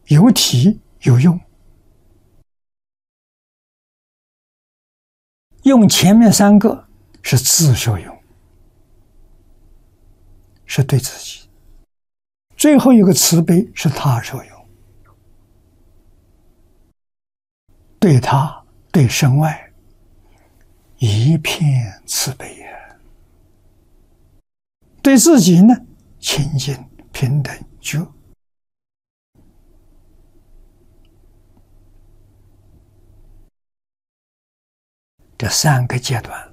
有体有用。用前面3个是自受用，是对自己；最后一个慈悲是他受用，对他对身外一片慈悲呀。对自己呢，清净平等觉。这3个阶段，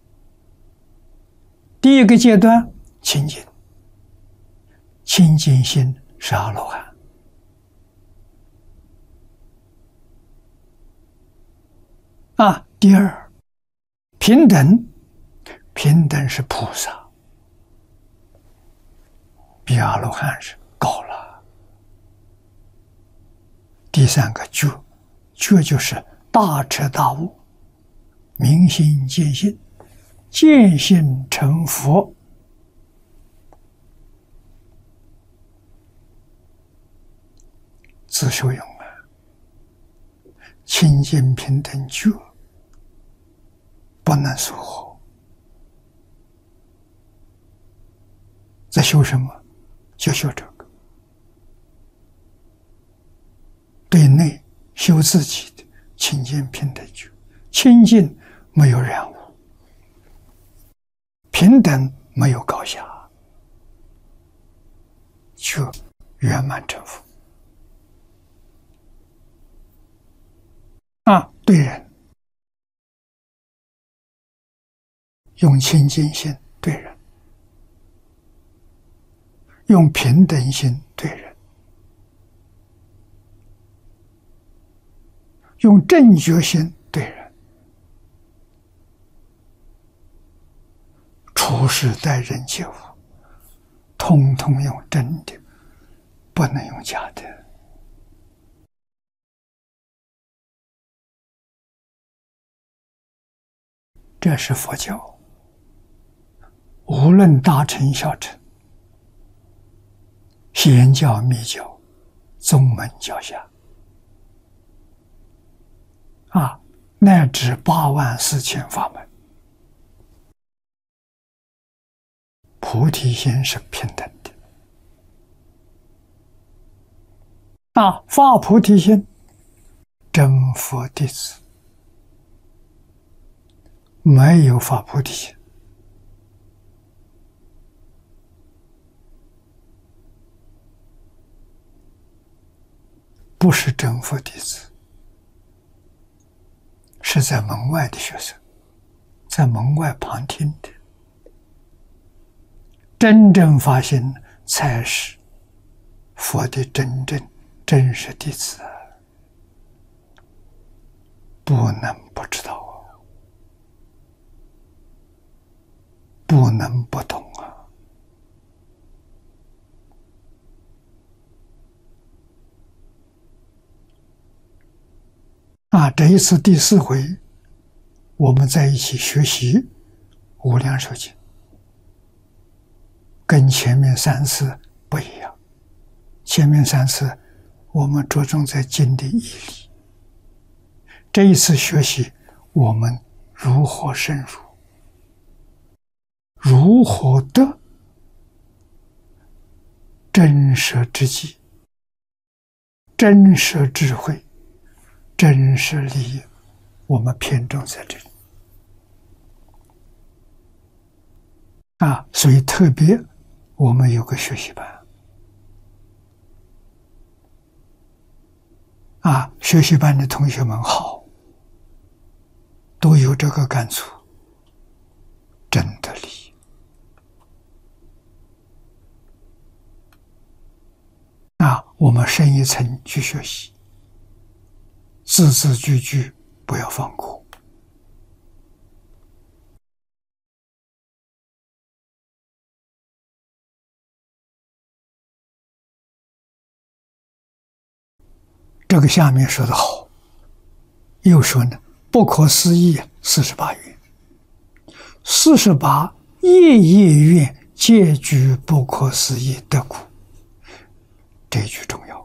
第一个阶段清净，清净心是阿罗汉。第二平等，平等是菩萨，比阿罗汉是高了。第3个觉，觉就是大彻大悟，明心见性，见性成佛。自受用啊，清净平等觉不能疏忽。在修什么？就修这个。对内修自己的清净平等觉，清净没有染污，平等没有高下，就圆满成佛。对人用清净心对人，用平等心对人，用正觉心对人，处事待人接物，通通用真的，不能用假的。这是佛教，无论大乘小乘，显教密教，宗门教下乃至84000法门，菩提心是平等的。发菩提心，真佛弟子没有发菩提心，不是真佛弟子，是在门外的学生，在门外旁听的。真正发心才是佛的真实弟子，不能不知道，不能不懂这一次第4回，我们在一起学习《无量寿经》，跟前面3次不一样。前面3次我们着重在经的义理，这一次学习我们如何深入，如何得真实之机、真实智慧、真实利益，我们偏重在这里所以特别我们有个学习班学习班的同学们好，都有这个感触，真的利益我们深一层去学习，字字句句不要放过。这个下面说得好，又说呢，不可思议48愿，48夜夜愿皆具不可思议得苦。这一句重要。